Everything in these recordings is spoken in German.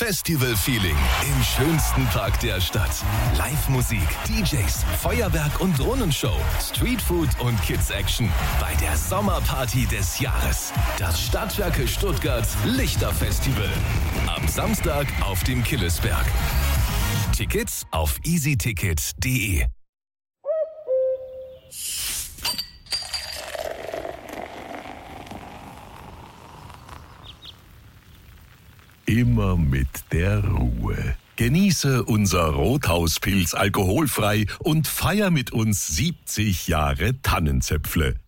Festival-Feeling im schönsten Park der Stadt. Live-Musik, DJs, Feuerwerk und Drohnenshow, Streetfood und Kids-Action bei der Sommerparty des Jahres. Das Stadtwerke Stuttgart Lichterfestival. Am Samstag auf dem Killesberg. Tickets auf easyticket.de. Immer mit der Ruhe. Genieße unser Rothauspilz alkoholfrei und feier mit uns 70 Jahre Tannenzäpfle.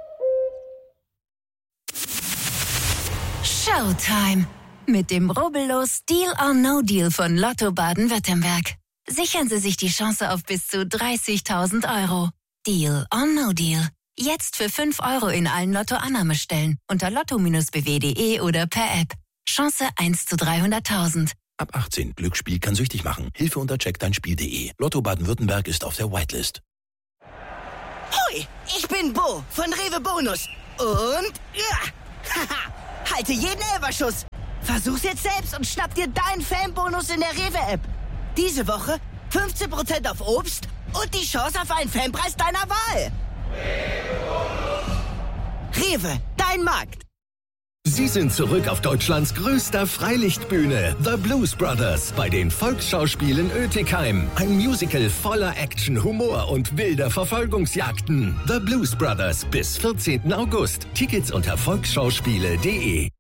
Showtime! Mit dem rubbellos Deal or No Deal von Lotto Baden-Württemberg. Sichern Sie sich die Chance auf bis zu 30.000 €. Deal or No Deal. Jetzt für 5 € in allen Lotto-Annahmestellen unter lotto-bw.de oder per App. Chance 1 zu 300.000. Ab 18. Glücksspiel kann süchtig machen. Hilfe unter checkdeinspiel.de. Lotto Baden-Württemberg ist auf der Whitelist. Hoi, ich bin Bo von Rewe Bonus. Und haha, halte jeden Elferschuss. Versuch's jetzt selbst und schnapp dir deinen Fanbonus in der Rewe-App. Diese Woche 15% auf Obst und die Chance auf einen Fanpreis deiner Wahl. Rewe, dein Markt. Sie sind zurück auf Deutschlands größter Freilichtbühne, The Blues Brothers, bei den Volksschauspielen Oetikheim. Ein Musical voller Action, Humor und wilder Verfolgungsjagden. The Blues Brothers bis 14. August. Tickets unter volksschauspiele.de.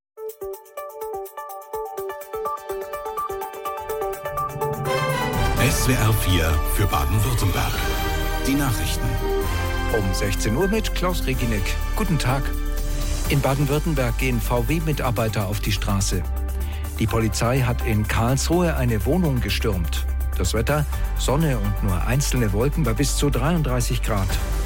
SWR 4 für Baden-Württemberg. Die Nachrichten. Um 16 Uhr mit Klaus Reginek. Guten Tag. In Baden-Württemberg gehen VW-Mitarbeiter auf die Straße. Die Polizei hat in Karlsruhe eine Wohnung gestürmt. Das Wetter: Sonne und nur einzelne Wolken bei bis zu 33 Grad.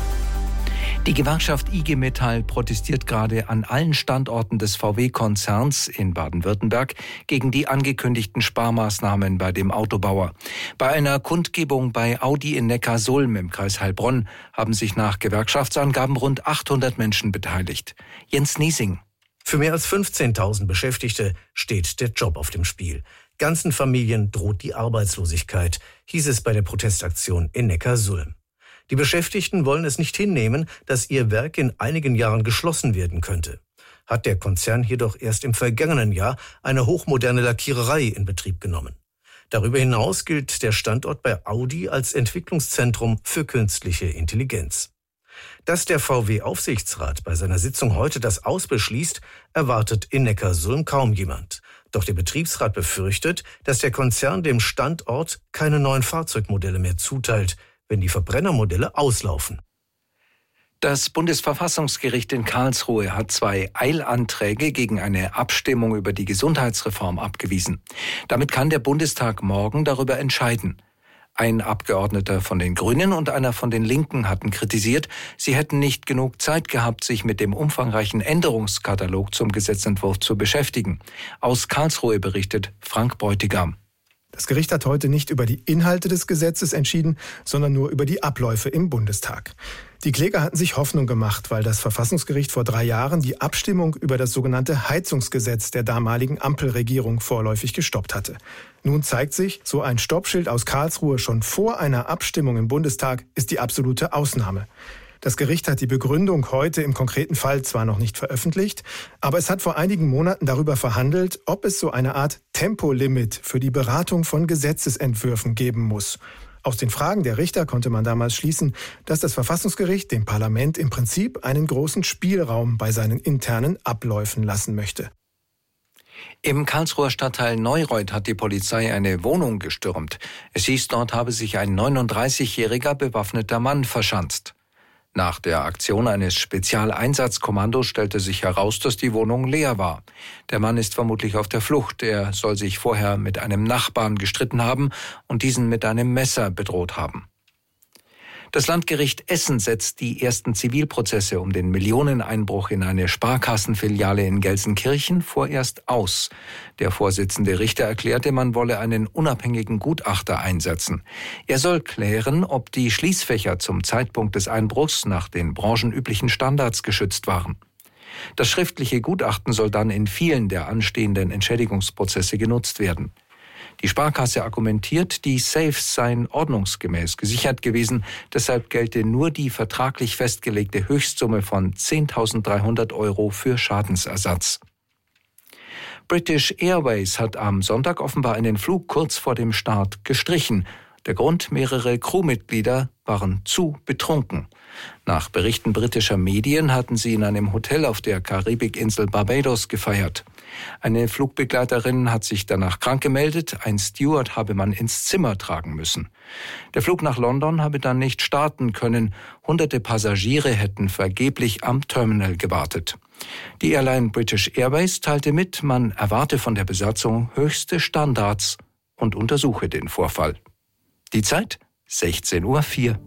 Die Gewerkschaft IG Metall protestiert gerade an allen Standorten des VW-Konzerns in Baden-Württemberg gegen die angekündigten Sparmaßnahmen bei dem Autobauer. Bei einer Kundgebung bei Audi in Neckarsulm im Kreis Heilbronn haben sich nach Gewerkschaftsangaben rund 800 Menschen beteiligt. Jens Niesing. Für mehr als 15.000 Beschäftigte steht der Job auf dem Spiel. Ganzen Familien droht die Arbeitslosigkeit, hieß es bei der Protestaktion in Neckarsulm. Die Beschäftigten wollen es nicht hinnehmen, dass ihr Werk in einigen Jahren geschlossen werden könnte. Hat der Konzern jedoch erst im vergangenen Jahr eine hochmoderne Lackiererei in Betrieb genommen. Darüber hinaus gilt der Standort bei Audi als Entwicklungszentrum für künstliche Intelligenz. Dass der VW-Aufsichtsrat bei seiner Sitzung heute das Aus beschließt, erwartet in Neckarsulm kaum jemand. Doch der Betriebsrat befürchtet, dass der Konzern dem Standort keine neuen Fahrzeugmodelle mehr zuteilt, wenn die Verbrennermodelle auslaufen. Das Bundesverfassungsgericht in Karlsruhe hat 2 Eilanträge gegen eine Abstimmung über die Gesundheitsreform abgewiesen. Damit kann der Bundestag morgen darüber entscheiden. Ein Abgeordneter von den Grünen und einer von den Linken hatten kritisiert, sie hätten nicht genug Zeit gehabt, sich mit dem umfangreichen Änderungskatalog zum Gesetzentwurf zu beschäftigen. Aus Karlsruhe berichtet Frank Bräutigam. Das Gericht hat heute nicht über die Inhalte des Gesetzes entschieden, sondern nur über die Abläufe im Bundestag. Die Kläger hatten sich Hoffnung gemacht, weil das Verfassungsgericht vor 3 Jahren die Abstimmung über das sogenannte Heizungsgesetz der damaligen Ampelregierung vorläufig gestoppt hatte. Nun zeigt sich, so ein Stoppschild aus Karlsruhe schon vor einer Abstimmung im Bundestag ist die absolute Ausnahme. Das Gericht hat die Begründung heute im konkreten Fall zwar noch nicht veröffentlicht, aber es hat vor einigen Monaten darüber verhandelt, ob es so eine Art Tempolimit für die Beratung von Gesetzesentwürfen geben muss. Aus den Fragen der Richter konnte man damals schließen, dass das Verfassungsgericht dem Parlament im Prinzip einen großen Spielraum bei seinen internen Abläufen lassen möchte. Im Karlsruher Stadtteil Neureuth hat die Polizei eine Wohnung gestürmt. Es hieß, dort habe sich ein 39-jähriger bewaffneter Mann verschanzt. Nach der Aktion eines Spezialeinsatzkommandos stellte sich heraus, dass die Wohnung leer war. Der Mann ist vermutlich auf der Flucht. Er soll sich vorher mit einem Nachbarn gestritten haben und diesen mit einem Messer bedroht haben. Das Landgericht Essen setzt die ersten Zivilprozesse um den Millioneneinbruch in eine Sparkassenfiliale in Gelsenkirchen vorerst aus. Der Vorsitzende Richter erklärte, man wolle einen unabhängigen Gutachter einsetzen. Er soll klären, ob die Schließfächer zum Zeitpunkt des Einbruchs nach den branchenüblichen Standards geschützt waren. Das schriftliche Gutachten soll dann in vielen der anstehenden Entschädigungsprozesse genutzt werden. Die Sparkasse argumentiert, die Safes seien ordnungsgemäß gesichert gewesen, deshalb gelte nur die vertraglich festgelegte Höchstsumme von 10.300 € für Schadensersatz. British Airways hat am Sonntag offenbar einen Flug kurz vor dem Start gestrichen. Der Grund: mehrere Crewmitglieder waren zu betrunken. Nach Berichten britischer Medien hatten sie in einem Hotel auf der Karibikinsel Barbados gefeiert. Eine Flugbegleiterin hat sich danach krank gemeldet, ein Steward habe man ins Zimmer tragen müssen. Der Flug nach London habe dann nicht starten können. Hunderte Passagiere hätten vergeblich am Terminal gewartet. Die Airline British Airways teilte mit, man erwarte von der Besatzung höchste Standards und untersuche den Vorfall. Die Zeit 16:04 Uhr.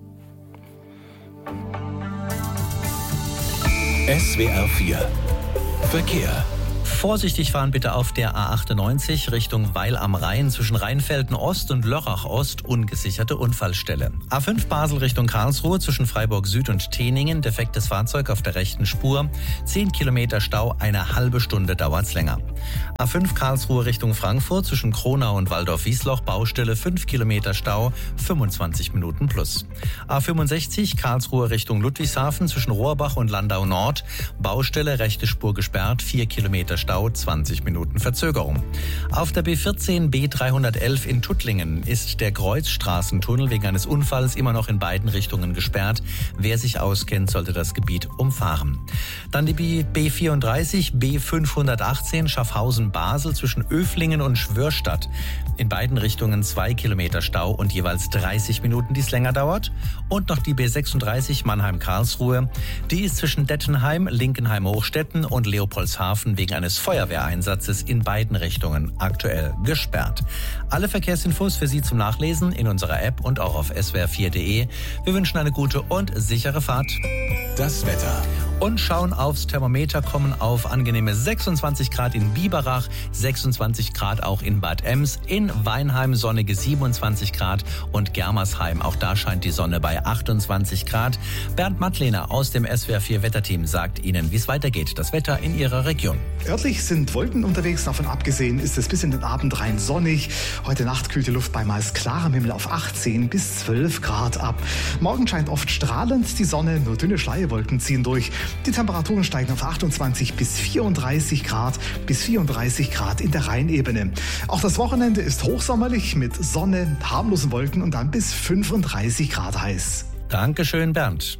SWR 4 Verkehr. Vorsichtig fahren bitte auf der A98 Richtung Weil am Rhein zwischen Rheinfelden Ost und Lörrach Ost, ungesicherte Unfallstelle. A5 Basel Richtung Karlsruhe zwischen Freiburg Süd und Teningen, defektes Fahrzeug auf der rechten Spur. 10 Kilometer Stau, eine halbe Stunde dauert's länger. A5 Karlsruhe Richtung Frankfurt zwischen Kronau und Waldorf-Wiesloch, Baustelle 5 Kilometer Stau, 25 Minuten plus. A65 Karlsruhe Richtung Ludwigshafen zwischen Rohrbach und Landau Nord, Baustelle rechte Spur gesperrt, 4 Kilometer Stau, 20 Minuten Verzögerung. Auf der B14 B311 in Tuttlingen ist der Kreuzstraßentunnel wegen eines Unfalls immer noch in beiden Richtungen gesperrt. Wer sich auskennt, sollte das Gebiet umfahren. Dann die B34 B518 Schaffhausen-Basel zwischen Öflingen und Schwörstadt. In beiden Richtungen 2 Kilometer Stau und jeweils 30 Minuten, die es länger dauert. Und noch die B36 Mannheim-Karlsruhe. Die ist zwischen Dettenheim, Linkenheim-Hochstetten und Leopoldshafen wegen eines Feuerwehreinsatzes in beiden Richtungen aktuell gesperrt. Alle Verkehrsinfos für Sie zum Nachlesen in unserer App und auch auf swr4.de. Wir wünschen eine gute und sichere Fahrt. Das Wetter. Und schauen aufs Thermometer, kommen auf angenehme 26 Grad in Biberach, 26 Grad auch in Bad Ems, in Weinheim sonnige 27 Grad und Germersheim, auch da scheint die Sonne bei 28 Grad. Bernd Mattlehner aus dem SWR4 Wetterteam sagt Ihnen, wie es weitergeht, das Wetter in Ihrer Region. Örtlich sind Wolken unterwegs, davon abgesehen ist es bis in den Abend rein sonnig. Heute Nacht kühlt die Luft bei meist klarem Himmel auf 18 bis 12 Grad ab. Morgen scheint oft strahlend die Sonne, nur dünne Schleierwolken ziehen durch. Die Temperaturen steigen auf 28 bis 34 Grad in der Rheinebene. Auch das Wochenende ist hochsommerlich mit Sonne, harmlosen Wolken und dann bis 35 Grad heiß. Dankeschön, Bernd.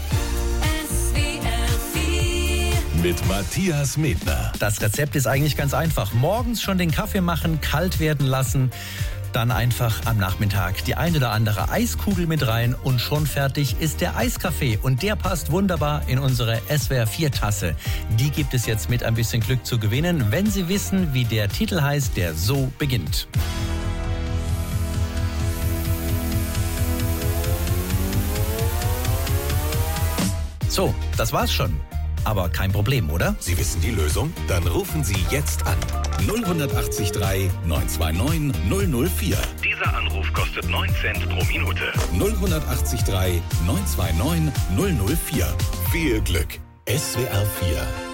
Mit Matthias Medner. Das Rezept ist eigentlich ganz einfach. Morgens schon den Kaffee machen, kalt werden lassen. Dann einfach am Nachmittag die ein oder andere Eiskugel mit rein und schon fertig ist der Eiskaffee. Und der passt wunderbar in unsere SWR4-Tasse. Die gibt es jetzt mit ein bisschen Glück zu gewinnen, wenn Sie wissen, wie der Titel heißt, der so beginnt. So, das war's schon. Aber kein Problem, oder? Sie wissen die Lösung? Dann rufen Sie jetzt an. 0183 929 004. Dieser Anruf kostet 9 Cent pro Minute. 0183 929 004. Viel Glück. SWR 4